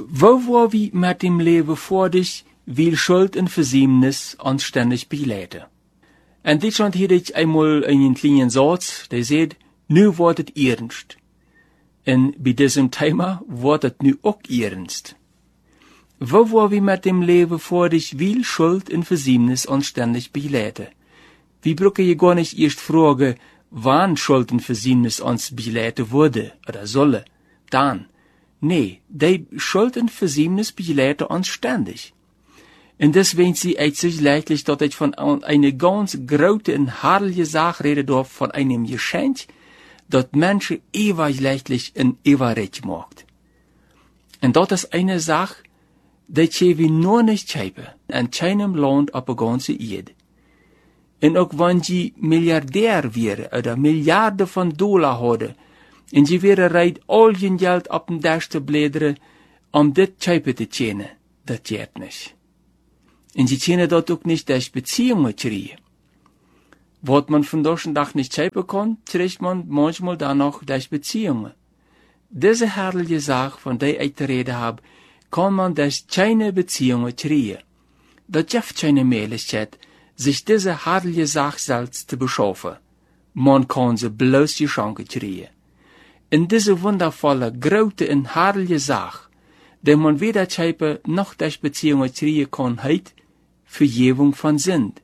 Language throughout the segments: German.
Wo war wie mit dem Leben vor dich, will Schuld und Versäumnis uns ständig begleiten? In Deutschland hätte ich einmal einen kleinen Satz, der sagt, nu wird es ernst. Und bei diesem Thema wird es nu auch ernst. Wo war wie mit dem Leben vor dich, will Schuld und Versäumnis uns ständig begleiten? Wir brauchen je gar nicht erst fragen, wann Schuld und Versäumnis uns begleiten würde oder solle. Dann. Nee, die Schuld und Versäumnis begleiten uns ständig. Und deswegen sie sich leidlich, dass ich von einer ganz großen und herrlichen Sache reden darf, von einem Geschenk, das Menschen ewig leidlich und ewig recht macht. Und das ist eine Sache, die wir nur nicht haben, in keinem Land auf der ganzen Erde. Und auch wenn sie Milliardär wäre oder Milliarden von Dollar hätte, und sie wäre bereit, all ihr Geld auf den Tisch zu blädern, dit zu tjänen, das geht nicht. Und sie tjänen dort auch nicht durch Beziehungen kriegen. Was man von deutschen Tag nicht schreiben kann, kriegt man manchmal dann noch durch Beziehungen. Diese herrliche Sache, von der ich die Rede habe, kann man durch keine Beziehungen kriegen. Das gibt keine Möglichkeit, sich diese herrliche Sache selbst zu beschaffen. Man kann sie bloß geschenkt kriegen. In diese wundervolle, große und herrliche Sache, die man weder schreiben noch durch Beziehungen kriegen kann, heißt Vergebung von Sünd.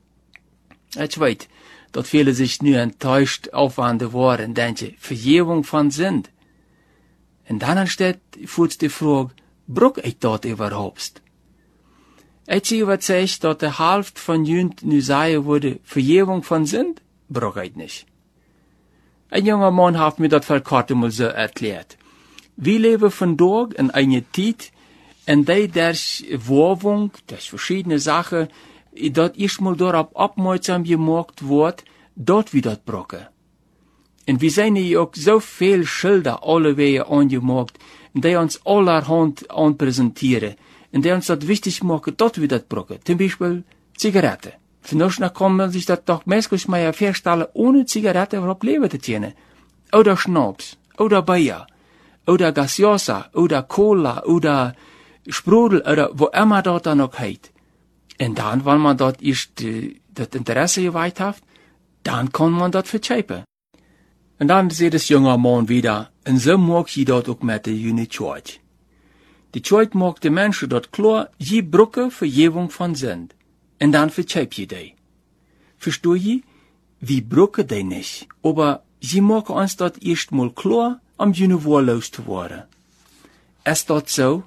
Ich weiß, dass viele sich nur enttäuscht aufwenden worden, denken, Vergebung von Sünd. Und dann anstatt führt die Frage, brauch ich dort überhaupt? Ich sehe überzeugt, dass die Hälfte von Jünd nu sagen würde, Vergebung von Sünd, brauch ich nicht. Ein junger Mann hat mir das vor kurzem mal so erklärt. Wir leben vandaag in einer Zeit, in der durch Werbung, durch verschiedene Sachen, dat erstmal darauf aufmerksam gemacht wird, dort wir das brauchen. Und wir sehen hier auch so viel Schilder alle Wege angemacht, die uns allerhand anpräsentieren, und die uns das wichtig machen, dort wir das brauchen. Zum Beispiel Zigaretten. Vandaag kann man sich das doch meistens mal vorstellen, ohne Zigaretten überhaupt leben zu können. Oder Schnaps, oder Bier, oder Gaseosa, oder Cola, oder Sprudel, oder wo immer dort dann noch heißt. Und dann, wenn man dort erst das Interesse geweiht hat, dann kann man das verzeihpen. Und dann sieht das junge Mann wieder, und so mag sie dort auch mit der Juni Church. Die Church mag den Menschen dort klar, sie brauchen Vergebung von Sünd. Und dann verzeih je die. Versteh je? Wir brauchen die nicht. Aber sie machen uns dort erst mal klar, um jene wahllos zu werden. Ist das so?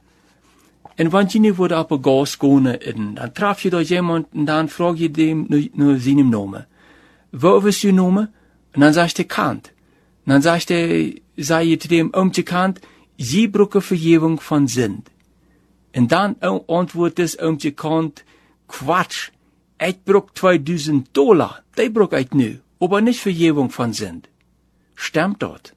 Und wenn jene wurde auf ein Gas gehen, dann traf je da jemand, und dann frag je dem nur seinen Namen. Wo ist ihr Name? Und dann sagt er Kant. Und dann sei je zu dem Kant, sie brauchen Vergebung von Sünd. Und dann antwortet das Kant, Quatsch, ich brauch $2000, die brauch ich nu, aber nicht Vergebung von Sünd. Stimmt dort?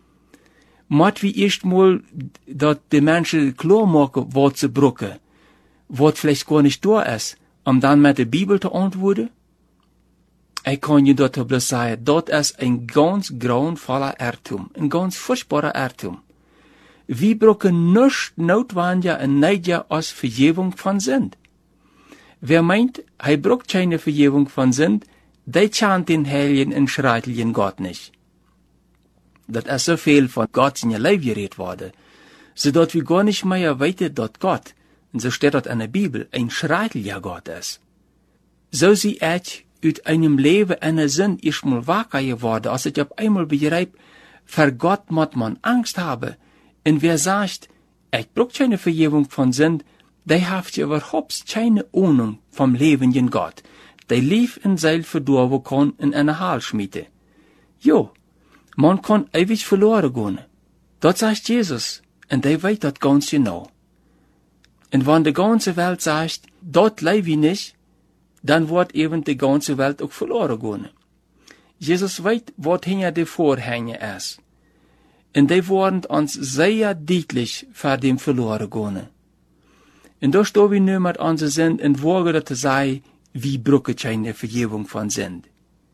Mat wie erst mal, dat die Menschen klar machen, was sie brauchen, was vielleicht gar nicht da ist, um dann mit der Bibel zu antworten? Ich kann je dort bloß sagen, dort ist ein ganz grauenvoller Irrtum, ein ganz furchtbarer Irrtum. Wir brauchen nichts notwendiger und neidiger als Vergebung von Sünd. Wer meint, braucht keine Vergebung von Sünd, der kennt den heiligen und schreitlichen Gott nicht. Das ist so viel von Gott in ihr Leben geredet worden, so dass wir gar nicht mehr weiter dort Gott, und so steht dort in der Bibel, ein schreitlicher Gott ist. So sie ich uit einem Leben einer Sinn erstmal wacker geworden, als ich auf einmal begreif, für Gott muss man Angst haben. Und wer sagt, ich brauch keine Vergebung von Sünd, der hat überhaupt keine Ahnung vom Leben in Gott. Der lief in Seil verdorben kann in einer Halsschmiede. Jo, man kann ewig verloren gehen. Das sagt Jesus, und der weiß das ganz genau. Und wenn die ganze Welt sagt, dort lebe ich nicht, dann wird eben die ganze Welt auch verloren gehen. Jesus weiß, was hinter den Vorhängen ist. Und die werden uns sehr deutlich vor dem verloren gehen. Und da stehen wir nur mit unseren Sinn und wagen zu sagen, wie brauchen keine Vergebung von Sünd.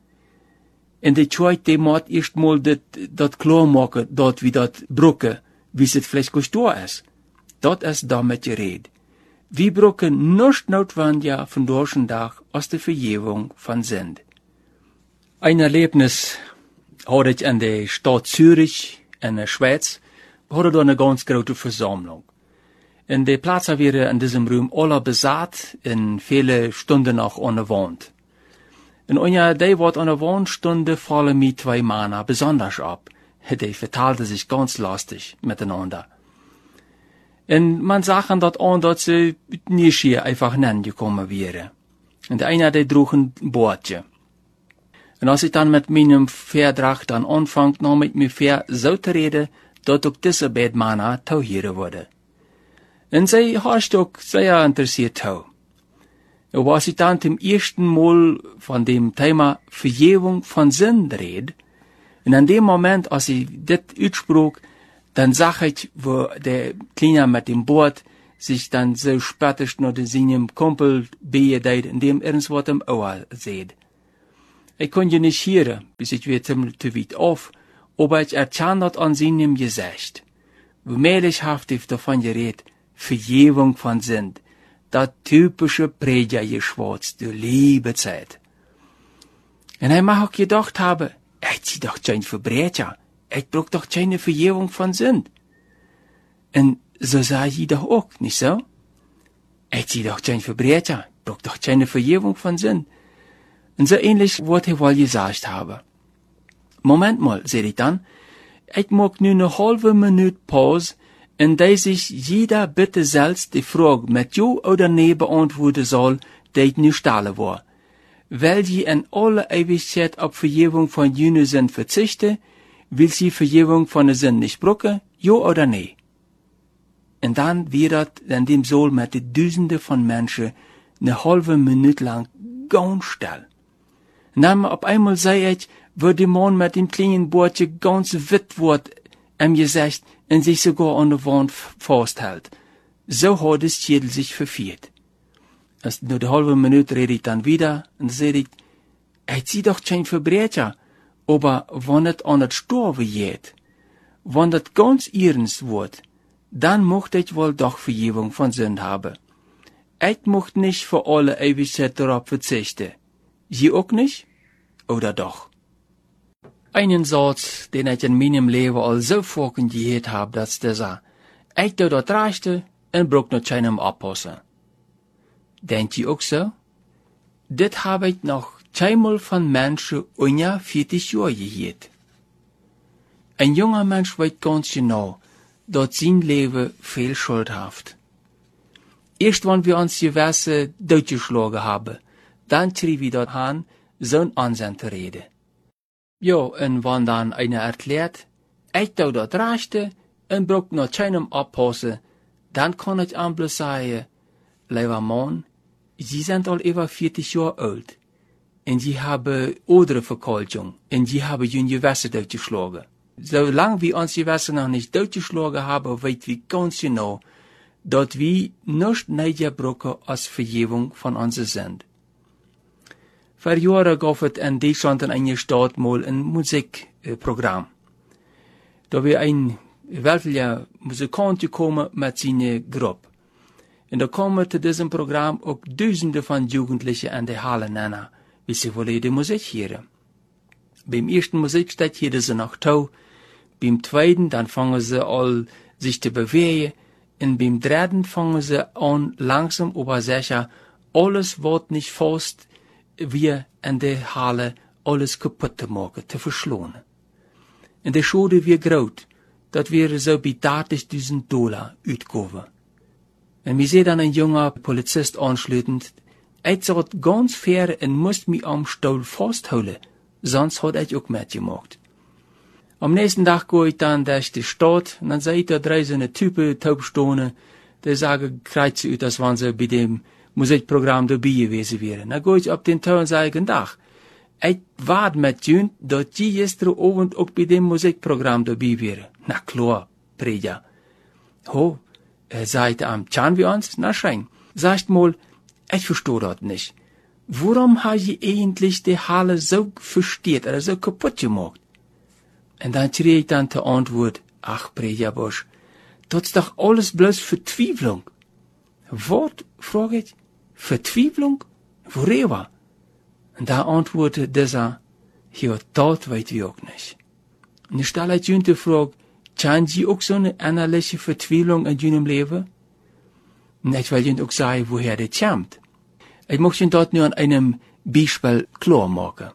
Und die Zeit, die muss erst mal das klar machen, dort wie das brauchen, wie es vielleicht gar da ist. dort ist damit geredet. Wir brauchen nicht notwendig von deutschen Tag aus der Vergebung von Sünd. Ein Erlebnis hatte ich in der Stadt Zürich, in der Schweiz, hatte da eine ganz große Versammlung. In der Platz wäre in diesem Raum alle besatt, in viele Stunden auch ohne Wand. Und einer, der wird an der Wandstunde fallen mit 2 Männer besonders ab. Die verteilte sich ganz lustig miteinander. Und man sagt dort an, dass sie nicht hier einfach gekommen wäre. Und einer, der trug ein Bordje. Und als ich dann mit meinem Vertrag dann anfangt, noch mit mir Pferd so zu reden, dass auch diese beiden Männer tauhieren wurde. Und sie hast auch sehr interessiert tau. Und was ich dann zum ersten Mal von dem Thema Vergebung von Sünden rede, und an dem Moment, als ich das aussprach, dann sag ich, wo der Kleine mit dem Boot sich dann so spärtig noch seinem Kumpel beedeit, in dem irgendwas im Ohr seht. Ich konnte nicht hören, bis ich wieder ziemlich zu weit auf, aber ich erkannte das an seinem Gesicht. Wie mehrlich davon geredet, Vergebung von Sünd, das typische Predigergeschwatz der liebe Zeit. Und ich mag auch gedacht haben, ich sie doch kein Verbrecher, ich brauch doch keine Vergebung von Sünd. Und so sah ich doch auch, nicht so? Ich sie doch kein Verbrecher, ich brauch doch keine Vergebung von Sünd. Und so ähnlich, was ich wohl gesagt habe. Moment mal, seh ich dann, ich mag nur eine halbe Minute Pause, in der sich jeder bitte selbst die Frage mit ja oder nee beantworten soll, die ich nicht stellen war. Weil sie in alle Ewigkeit auf Vergebung von jene Sünden verzichten, will sie Vergebung von der Sünden nicht brauchen, ja oder nee? Und dann wird in dem Saal mit den Tausenden von Menschen eine halbe Minute lang ganz still. Und dann auf einmal sei ich, wo der Mann mit dem kleinen Bordje ganz witt wird im Gesicht und sich sogar an der Wand festhält. So hat das Schädel sich verfehlt. Als nur die halbe Minute rede ich dann wieder und sage ich zieh doch kein Verbrecher, aber wenn es an das Sterben geht, wenn das ganz ernst wird, dann möchte ich wohl doch Vergebung von Sünden haben. Ich möchte nicht für alle Ewigkeit darauf verzichten. Sie auch nicht? Oder doch? Einen Satz, den ich in meinem Leben all so vorhin gehört habe, dass der sagt, ich tue das Rechte und brauch noch keinem abpassen. Denkt ihr auch so? Das habe ich noch keinmal von Menschen unter 40 Jahren gehört. Ein junger Mensch weiß ganz genau, dass sein Leben viel Schuld hat. Erst wenn wir uns gewisse durchgeschlagen haben, dann kriegen wir dort an, so ein Ansehen zu reden. Ja, und wenn dann einer erklärt, ich tue das Rechte und brauch noch keinem abpassen, dann kann ich bloß sagen, lieber Mann, Sie sind all über 40 Jahre alt. Und Sie haben andere Verkalkung. Und Sie haben Ihre Gewässer durchgeschlagen. Solange wir uns Gewässer noch nicht durchgeschlagen haben, weit wir ganz genau, dass wir nicht näher brauchen als Vergebung von unseren Sünden. Vor Jahren gab es in Deutschland in einer Stadt mal ein Musikprogramm. Da wir ein weltlicher Musikant gekommen mit seiner Gruppe. Und da kommen zu diesem Programm auch Tausende von Jugendlichen an die Halle nennen, wie sie wollen die Musik hören. Beim ersten Musikstück hören sie noch Tau, beim zweiten dann fangen sie an, sich zu bewegen, und beim dritten fangen sie an, langsam aber sicher, alles wird nicht fast, wie in der Halle alles kaputt zu machen, zu verschlonen. Und der Schade wird groß, das wäre so bei $30.000 uitgekommen. Und mir sieht dann ein junger Polizist anschlütend, ich saß ganz fair und musste mich am Stuhl festhalten, sonst hat ich auch mitgemacht. Am nächsten Tag gehe ich dann durch die Stadt, und dann sehe ich da drei so eine Typen taubstehen, die sagen, kreuze ut, als wenn sie bei dem Musikprogramm dabei gewesen wären. Dann gehe ich auf den Tau und sage, guten Tag, ich warte mit Ihnen, dass Sie gestern Abend auch bei dem Musikprogramm dabei wären. Na klar, Prediger. Ho, sagt kann wir uns? Na schön. Sagt mal, ich verstehe das nicht. Warum haben Sie eigentlich die Halle so versteht oder so kaputt gemacht? Und dann kriege ich dann zur Antwort, ach, Predigerbusch, Dat is doch alles bloß Vertwieblung. Wat, frag ich, Vertwieblung? Worüber? Und da antwortete dieser, ja, dat weet wir auch nicht. Und ich stelle euch die Frage, kann Sie auch so eine innerliche Vertwieblung in Ihrem Leben? Und ich will Ihnen auch sagen, woher das kommt. Ich möchte Ihnen dort nur an einem Beispiel klar machen.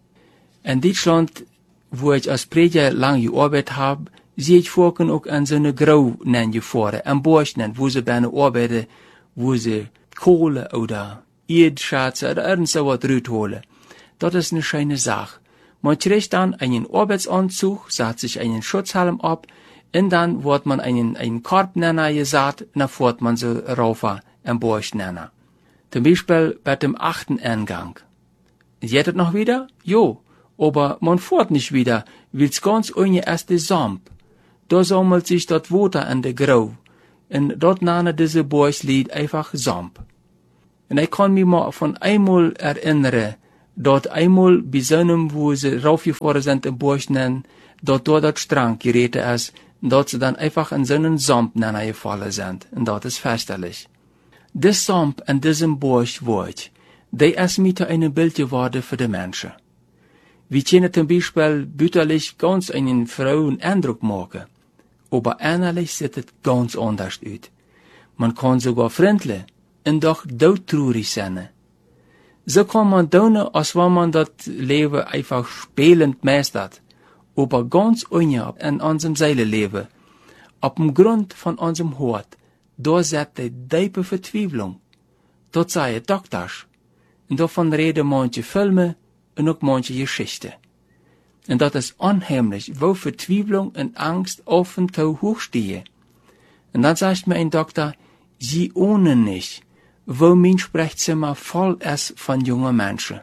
In Deutschland, wo ich als Prediger lange gearbeitet habe, sehe ich vorhin auch an so eine Grau nennen fahren, am Borsch nennen, wo sie bei einer arbeiten, wo sie Kohle oder Erdschätze oder irgend so was rausholen. Das ist eine schöne Sache. Man trägt dann einen Arbeitsanzug, setzt sich einen Schutzhelm ab, und dann wird man einen Korb nennen gesagt, und dann fährt man so rauf am Borsch nennen. Zum Beispiel bei dem 8. Eingang. Geht das noch wieder? Jo. Aber man fährt nicht wieder, weil's ganz ohne erst die Samp. Da sammelt sich das Wasser an der Grau. Und dort nahe diese Borsch liegt einfach Samp. Und ich kann mich mal von einmal erinnern, dort einmal bei so einem, wo sie raufgefahren sind im Borsch nennen, dort das Strang geräten ist, dort sie dann einfach in so einen Samp gefallen sind. Und das ist festlich. Das Samp an diesem Borsch wird, der ist mit einem Bild geworden für die Menschen. Wir können zum Beispiel bütterlich ganz einen frohen Eindruck machen, aber innerlich sieht es ganz anders aus. Man kann sogar freundlich und doch todtraurig sein. So kann man tun, als wenn man das Leben einfach spielend meistert, aber ganz ohne in unserem Seelenleben, auf dem Grund von unserem Hort, da sitzt die tiefe Vertwieblung. Dort sei Doktors, und davon reden manche Filme und auch manche Geschichten. Und das ist unheimlich, wo Vertwieblung und Angst auf und zu hoch stehen. Und dann sagt mir ein Doktor, Sie ohnen nicht, wo mein Sprechzimmer voll ist von jungen Menschen.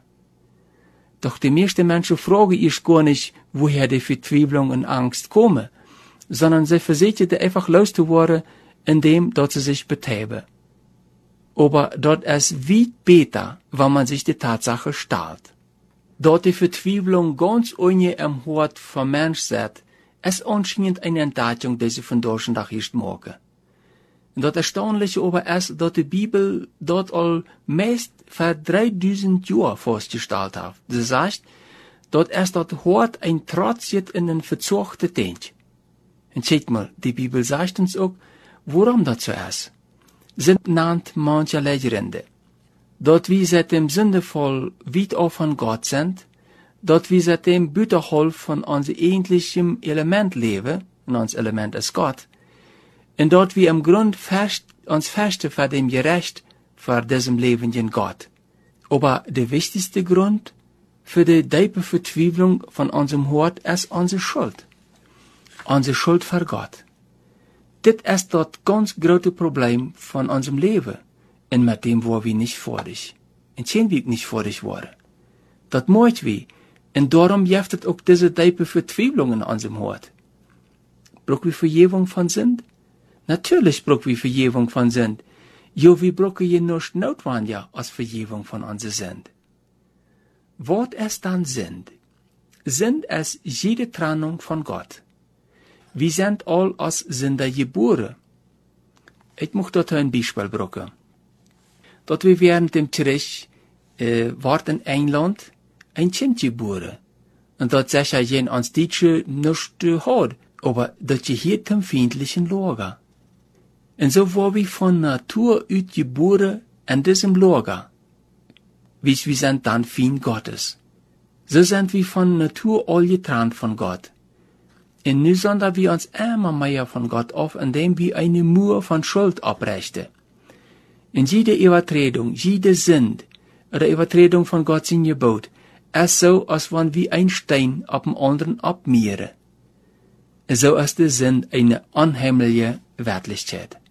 Doch die meisten Menschen fragen ich gar nicht, woher die Vertwieblung und Angst kommen, sondern sie versuchen einfach loszuwerden, indem dort sie sich betäuben. Aber dort ist weit besser, wenn man sich die Tatsache stellt. Dort die Vertwieblung ganz ohne im Hort vom Mensch sitzt, ist anscheinend eine Entdeckung, die sie von Deutschland ist machen. Und das Erstaunliche aber ist, dass die Bibel dort all meist für 3000 Jahre festgestellt hat. Sie sagt, dort ist das Hort ein Trotz in den verzochten Tint. Und seht mal, die Bibel sagt uns auch, warum das so ist. Sind nannt mancherlei Gründe. Dort wie seitdem sündevoll weit auf von Gott sind, dort wie seitdem Bütterhol von unser eigentlichem Element leben, und unser Element ist Gott, und dort wie im Grund uns feste vor dem Gerecht vor diesem lebenden Gott. Aber der wichtigste Grund für die tiefe Vertwieblung von unserem Hort ist unsere Schuld. Unsere Schuld vor Gott. Das ist das ganz große Problem von unserem Leben. Und mit dem war wir nicht fertig. Und sind wir nicht fertig worden. Das möchten wir. Und darum gibt es auch diese tiefe Vertwieblung in unserem Hort. Brauchen wir Vergebung von Sünd? Natürlich brauchen wir Vergebung von Sünd. Jo, wir brauchen je nicht notwendig als Vergebung von unserer Sünd. Was ist dann Sünd? Sünd ist jede Trennung von Gott. Wir sind all als Sünder geboren. Ich möchte dort ein Beispiel brauchen. Dort wir während dem Krieg, ward in England ein Kind geboren. Und dort sagt ja jen ans Deutsche nicht hat, aber das gehört dem feindlichen Lager. Und so war wir von Natur aus geboren in diesem Lager. Wir sind dann Feind Gottes. So sind wir von Natur all getrennt von Gott. Und nun sondern wir uns immer mehr von Gott auf, indem wir eine Mauer von Schuld abrichten. In jede Übertretung, jede Sünd oder Übertretung von Gott sein Gebot ist so, als wenn wir ein Stein auf dem anderen abmehren. So ist die Sünd eine unheimliche Wertlichkeit.